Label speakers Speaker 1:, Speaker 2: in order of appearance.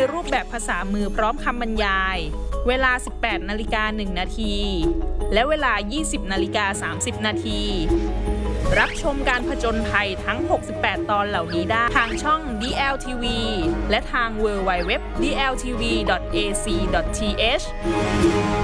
Speaker 1: รูปแบบภาษามือพร้อมคำบรรยายเวลา 18:01 น.และเวลา 20:30 น.รับชมการผจญภัยทั้ง 68 ตอนเหล่านี้ได้ทางช่อง DLTV และทาง www.dltv.ac.th